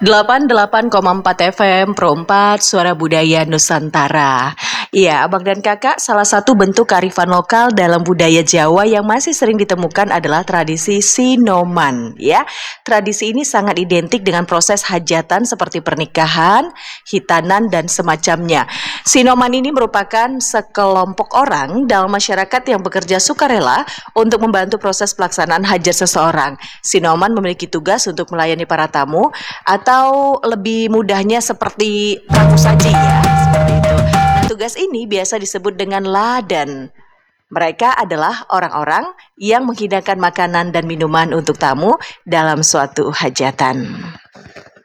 88,4 FM Pro 4 Suara Budaya Nusantara. Iya, Abang dan Kakak, salah satu bentuk kearifan lokal dalam budaya Jawa yang masih sering ditemukan adalah tradisi Sinoman, ya. Tradisi ini sangat identik dengan proses hajatan seperti pernikahan, hitanan dan semacamnya. Sinoman ini merupakan sekelompok orang dalam masyarakat yang bekerja sukarela untuk membantu proses pelaksanaan hajat seseorang. Sinoman memiliki tugas untuk melayani para tamu atau lebih mudahnya seperti pramu saji ya, seperti itu. Nah, tugas ini biasa disebut dengan ladan. Mereka adalah orang-orang yang menghidangkan makanan dan minuman untuk tamu dalam suatu hajatan.